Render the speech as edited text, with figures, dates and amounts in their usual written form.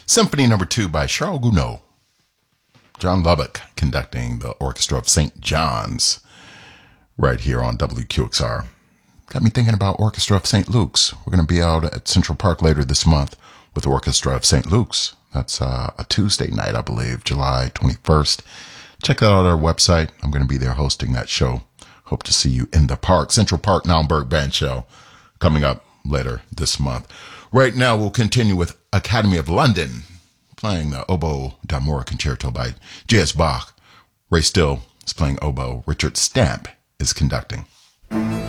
Symphony Number 2 by Charles Gounod. John Lubbock conducting the Orchestra of St. John's right here on WQXR. Got me thinking about Orchestra of St. Luke's. We're going to be out at Central Park later this month with the Orchestra of St. Luke's. That's a Tuesday night, I believe, July 21st. Check that out on our website. I'm going to be there hosting that show. Hope to see you in the park. Central Park Naumburg Band Show coming up later this month. Right now, we'll continue with Academy of London, playing the Oboe d'Amour Concerto by J.S. Bach. Ray Still is playing oboe. Richard Stamp is conducting.